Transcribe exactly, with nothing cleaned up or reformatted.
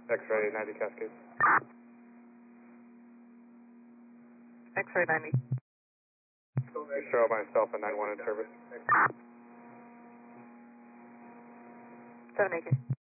X-ray ninety Cascade. X-ray ninety. Show myself a nine one in service. seven eight.